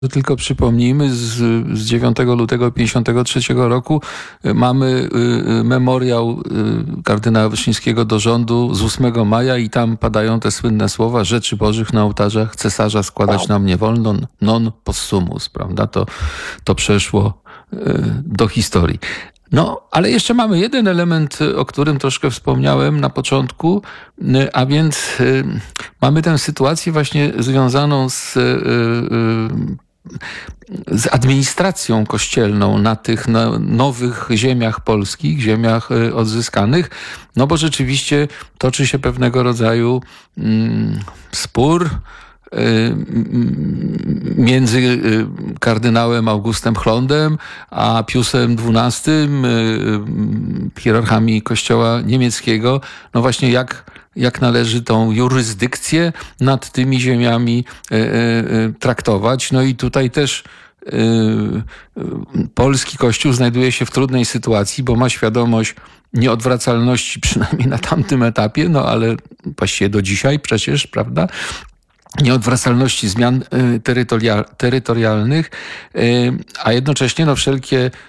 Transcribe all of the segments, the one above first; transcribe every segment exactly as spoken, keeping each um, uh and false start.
Tylko przypomnijmy, z, z dziewiątego lutego pięćdziesiątego trzeciego roku mamy y, memoriał y, kardynała Wyszyńskiego do rządu z ósmego maja i tam padają te słynne słowa: rzeczy Bożych na ołtarzach cesarza składać nam nie wolno, non possumus, prawda? To, to przeszło y, do historii. No, ale jeszcze mamy jeden element, o którym troszkę wspomniałem na początku, a więc y, mamy tę sytuację właśnie związaną z y, y, z administracją kościelną na tych no, nowych ziemiach polskich, ziemiach odzyskanych, no bo rzeczywiście toczy się pewnego rodzaju mm, spór y, między kardynałem Augustem Chlondem a Piusem dwunastym, y, hierarchami kościoła niemieckiego, no właśnie jak jak należy tą jurysdykcję nad tymi ziemiami y, y, traktować. No i tutaj też y, y, polski Kościół znajduje się w trudnej sytuacji, bo ma świadomość nieodwracalności, przynajmniej na tamtym etapie, no ale właściwie do dzisiaj przecież, prawda? Nieodwracalności zmian y, terytorial, terytorialnych, y, a jednocześnie no, wszelkie y,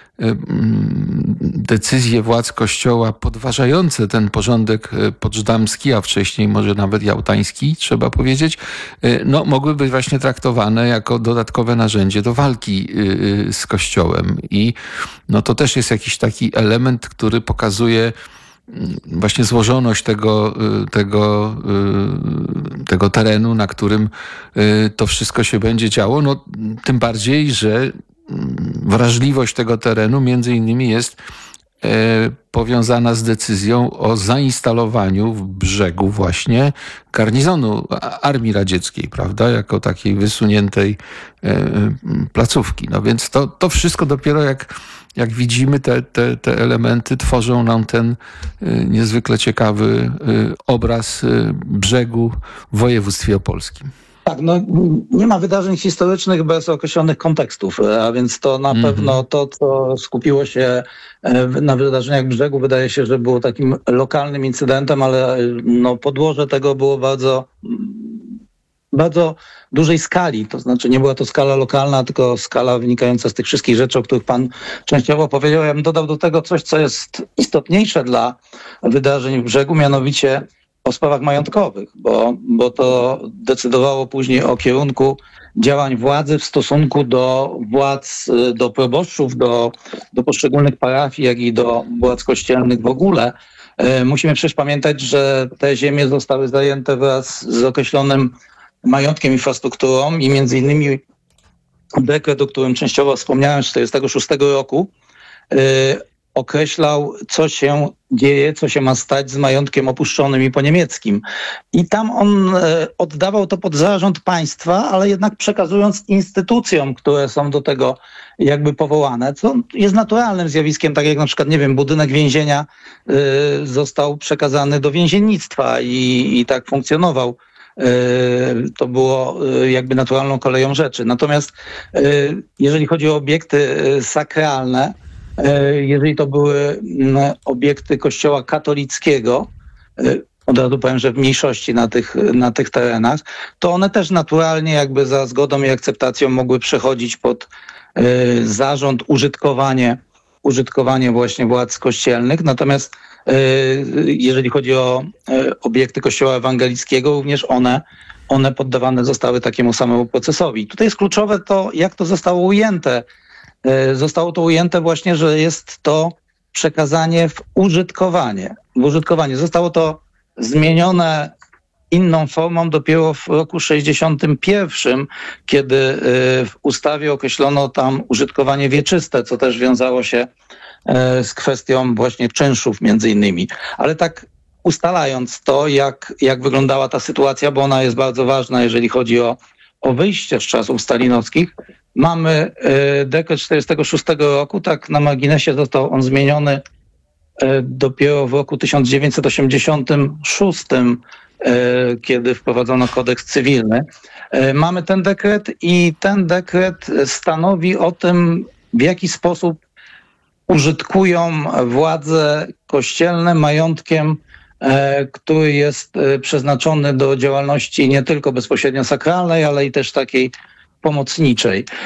decyzje władz Kościoła podważające ten porządek poczdamski, a wcześniej może nawet jałtański, trzeba powiedzieć, y, no, mogły być właśnie traktowane jako dodatkowe narzędzie do walki y, z Kościołem. I no, to też jest jakiś taki element, który pokazuje właśnie złożoność tego, tego, tego terenu, na którym to wszystko się będzie działo. No, tym bardziej, że wrażliwość tego terenu między innymi jest powiązana z decyzją o zainstalowaniu w brzegu właśnie garnizonu Armii Radzieckiej, prawda, jako takiej wysuniętej placówki. No więc to, to wszystko dopiero jak Jak widzimy, te, te, te elementy tworzą nam ten y, niezwykle ciekawy y, obraz y, brzegu w województwie opolskim. Tak, no nie ma wydarzeń historycznych bez określonych kontekstów, a więc to na mm-hmm. pewno to, co skupiło się na wydarzeniach brzegu, wydaje się, że było takim lokalnym incydentem, ale no, podłoże tego było bardzo bardzo dużej skali, to znaczy nie była to skala lokalna, tylko skala wynikająca z tych wszystkich rzeczy, o których pan częściowo powiedział. Ja bym dodał do tego coś, co jest istotniejsze dla wydarzeń w brzegu, mianowicie o sprawach majątkowych, bo, bo to decydowało później o kierunku działań władzy w stosunku do władz, do proboszczów, do, do poszczególnych parafii, jak i do władz kościelnych w ogóle. Musimy przecież pamiętać, że te ziemie zostały zajęte wraz z określonym majątkiem, infrastrukturą i między innymi dekret, o którym częściowo wspomniałem z czterdziestego szóstego roku, yy, określał, co się dzieje, co się ma stać z majątkiem opuszczonym i poniemieckim. I tam on yy, oddawał to pod zarząd państwa, ale jednak przekazując instytucjom, które są do tego jakby powołane, co jest naturalnym zjawiskiem, tak jak na przykład, nie wiem, budynek więzienia yy, został przekazany do więziennictwa i, i tak funkcjonował. To było jakby naturalną koleją rzeczy. Natomiast jeżeli chodzi o obiekty sakralne, jeżeli to były obiekty kościoła katolickiego, od razu powiem, że w mniejszości na tych, na tych terenach, to one też naturalnie jakby za zgodą i akceptacją mogły przechodzić pod zarząd, użytkowanie, użytkowanie właśnie władz kościelnych. Natomiast jeżeli chodzi o obiekty kościoła ewangelickiego, również one, one poddawane zostały takiemu samemu procesowi. Tutaj jest kluczowe to, jak to zostało ujęte. Zostało to ujęte właśnie, że jest to przekazanie w użytkowanie. W użytkowanie. Zostało to zmienione inną formą dopiero w roku sześćdziesiątym pierwszym, kiedy w ustawie określono tam użytkowanie wieczyste, co też wiązało się z kwestią właśnie czynszów między innymi. Ale tak ustalając to, jak, jak wyglądała ta sytuacja, bo ona jest bardzo ważna, jeżeli chodzi o, o wyjście z czasów stalinowskich, mamy y, dekret czterdziestego szóstego roku, tak na marginesie został on zmieniony y, dopiero w roku tysiąc dziewięćset osiemdziesiątym szóstym, y, kiedy wprowadzono kodeks cywilny. Y, mamy ten dekret i ten dekret stanowi o tym, w jaki sposób użytkują władze kościelne majątkiem, e, który jest e, przeznaczony do działalności nie tylko bezpośrednio sakralnej, ale i też takiej pomocniczej.